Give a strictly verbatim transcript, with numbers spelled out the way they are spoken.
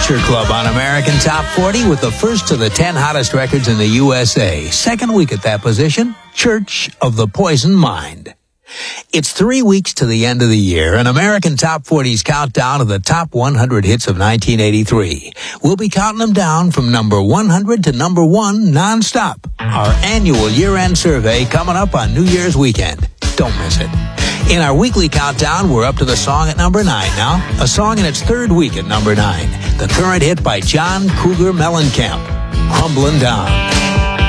Culture Club on American Top forty with the first of the ten hottest records in the U S A. Second week at that position, Church of the Poison Mind. It's three weeks to the end of the year, and American Top forty's countdown of the top one hundred hits of nineteen eighty-three. We'll be counting them down from number one hundred to number one nonstop. Our annual year-end survey coming up on New Year's weekend. Don't miss it. In our weekly countdown, we're up to the song at number nine now. A song in its third week at number nine. The current hit by John Cougar Mellencamp, Humblin' Down.